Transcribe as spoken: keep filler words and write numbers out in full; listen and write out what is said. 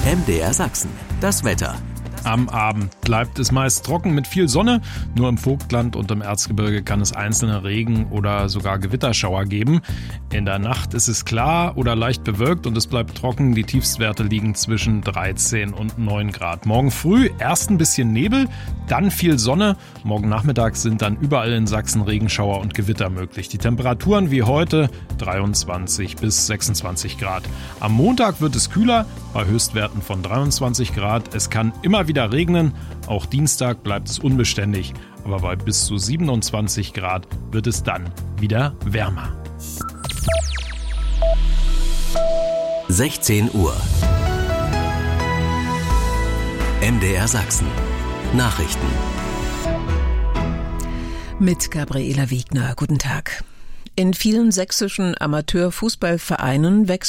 M D R Sachsen, das Wetter. Am Abend bleibt es meist trocken mit viel Sonne. Nur im Vogtland und im Erzgebirge kann es einzelne Regen- oder sogar Gewitterschauer geben. In der Nacht ist es klar oder leicht bewölkt und es bleibt trocken. Die Tiefstwerte liegen zwischen dreizehn und neun Grad. Morgen früh erst ein bisschen Nebel, dann viel Sonne. Morgen Nachmittag sind dann überall in Sachsen Regenschauer und Gewitter möglich. Die Temperaturen wie heute dreiundzwanzig bis sechsundzwanzig Grad. Am Montag wird es kühler bei Höchstwerten von dreiundzwanzig Grad. Es kann immer wieder regnen. Auch Dienstag bleibt es unbeständig. Aber bei bis zu siebenundzwanzig Grad wird es dann wieder wärmer. sechzehn Uhr. M D R Sachsen. Nachrichten. Mit Gabriela Wiegner. Guten Tag. In vielen sächsischen Amateurfußballvereinen wächst